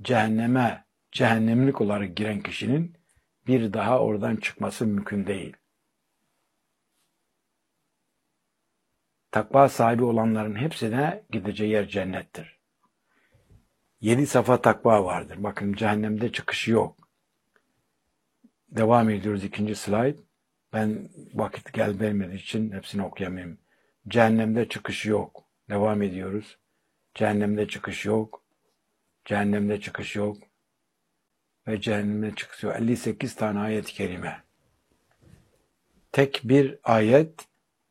cehenneme, cehennemlik olarak giren kişinin bir daha oradan çıkması mümkün değil. Takva sahibi olanların hepsine gideceği yer cennettir. 7 safa takva vardır. Bakın cehennemde çıkışı yok. Devam ediyoruz 2. slide. Ben vakit gelmediği için hepsini okuyamayayım. Cehennemde çıkışı yok. Devam ediyoruz. Cehennemde çıkış yok. Cehennemde çıkış yok. Ve cehennemde çıkış yok. 58 tane ayet-i kerime. Tek bir ayet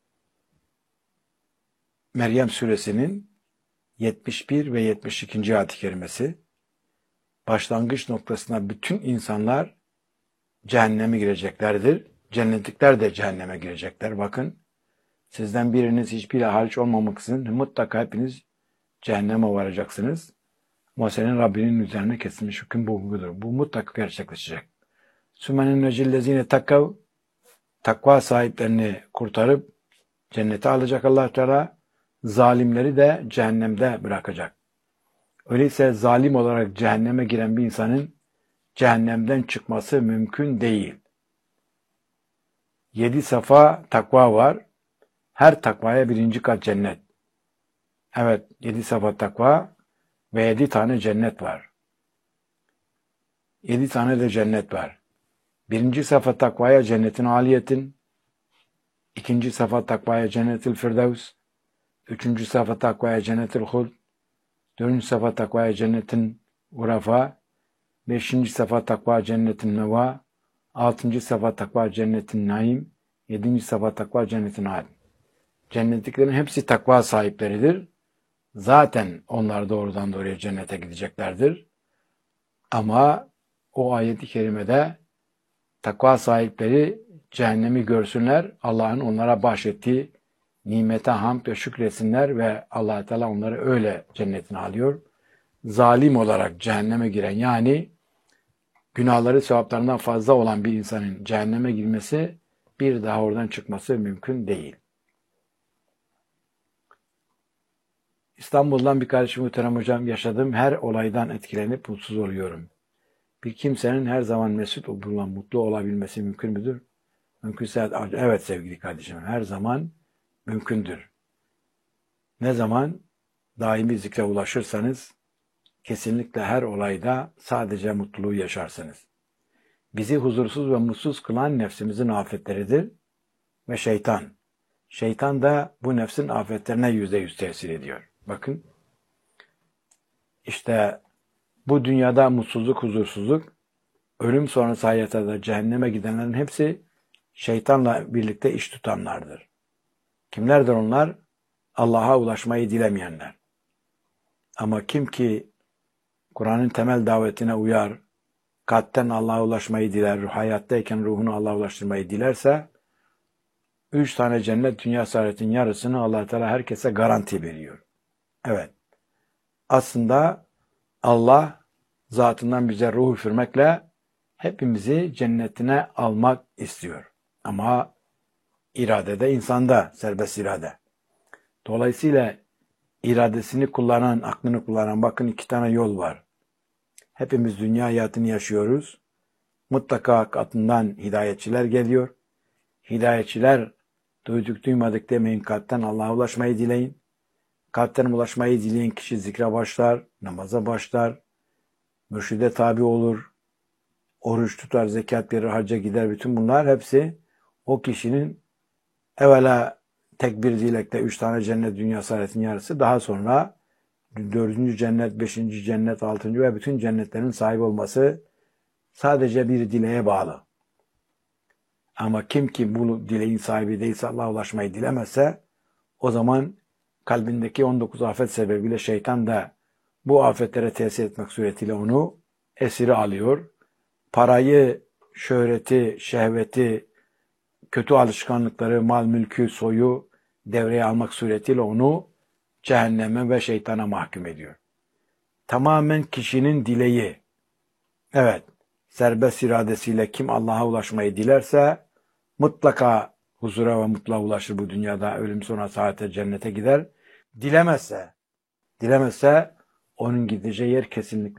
Meryem suresinin 71 ve 72. ayet-i kerimesi. Başlangıç noktasında bütün insanlar cehenneme gireceklerdir. Cennetlikler de cehenneme girecekler. Bakın, sizden biriniz hiçbir hariç olmamaksızın mutlaka hepiniz cehenneme varacaksınız. Ama senin Rabbinin üzerine kesilmiş hüküm budur. Bu mutlaka gerçekleşecek. Sümenin necillezine takkav, takva sahiplerini kurtarıp cennete alacak Allah Teala, zalimleri de cehennemde bırakacak. Öyleyse zalim olarak cehenneme giren bir insanın cehennemden çıkması mümkün değil. 7 safa takva var. Her takvaya 1. kat cennet. Evet, 7 safa takva ve 7 tane cennet var. 7 tane de cennet var. 1. safa takvaya cennetin aliyetin, 2. safa takvaya cennetil firdevs, 3. safa takvaya cennetil hud, 4. safa takvaya cennetin urafa, 5. safa takva cennetin neva, 6. safa takva cennetin naim, 7. safa takva cennetin ad. Cennetliklerin hepsi takva sahipleridir. Zaten onlar doğrudan doğruya cennete gideceklerdir. Ama o ayet-i kerimede takva sahipleri cehennemi görsünler, Allah'ın onlara bahşettiği nimete hamd ve şükretsinler ve Allah Teala onları öyle cennetine alıyor. Zalim olarak cehenneme giren, yani günahları sevaplarından fazla olan bir insanın cehenneme girmesi, bir daha oradan çıkması mümkün değil. İstanbul'dan bir kardeşim, muhterem hocam, yaşadığım her olaydan etkilenip mutsuz oluyorum. Bir kimsenin her zaman mesut olup mutlu olabilmesi mümkün müdür? Mümkünse evet sevgili kardeşim, her zaman mümkündür. Ne zaman daimi zikre ulaşırsanız kesinlikle her olayda sadece mutluluğu yaşarsınız. Bizi huzursuz ve mutsuz kılan nefsimizin afetleridir ve şeytan. Şeytan da bu nefsin afetlerine %100 tesir ediyor. Bakın, işte bu dünyada mutsuzluk, huzursuzluk, ölüm sonrası hayatta da cehenneme gidenlerin hepsi şeytanla birlikte iş tutanlardır. Kimlerdir onlar? Allah'a ulaşmayı dilemeyenler. Ama kim ki Kur'an'ın temel davetine uyar, kalpten Allah'a ulaşmayı diler, hayattayken ruhunu Allah'a ulaştırmayı dilerse, 3 tane cennet dünya saadetin yarısını Allah Teala herkese garanti veriyor. Evet. Aslında Allah zatından bize ruh üfürmekle hepimizi cennetine almak istiyor. Ama irade de insanda, serbest irade. Dolayısıyla iradesini kullanan, aklını kullanan, bakın 2 tane yol var. Hepimiz dünya hayatını yaşıyoruz. Mutlaka katından hidayetçiler geliyor. Hidayetçiler duyduk duymadık demeyin, kalpten Allah'a ulaşmayı dileyin. Kalpten ulaşmayı dileyen kişi zikre başlar, namaza başlar, mürşide tabi olur, oruç tutar, zekat verir, hacca gider. Bütün bunlar hepsi o kişinin evvela tek bir dilekle 3 tane cennet dünya saadetin yarısı, daha sonra 4. cennet, 5. cennet, 6. ve bütün cennetlerin sahibi olması sadece bir dileğe bağlı. Ama kim ki bu dileğin sahibi değilse, Allah'a ulaşmayı dilemezse, o zaman kalbindeki 19 afet sebebiyle şeytan da bu afetlere tesir etmek suretiyle onu esiri alıyor. Parayı, şöhreti, şehveti, kötü alışkanlıkları, mal mülkü, soyu devreye almak suretiyle onu cehenneme ve şeytana mahkum ediyor. Tamamen kişinin dileği. Evet, serbest iradesiyle kim Allah'a ulaşmayı dilerse mutlaka huzura ve mutluluğa ulaşır bu dünyada, ölüm sonrası hayata, cennete gider. Dilemezse onun gideceği yer kesinlikle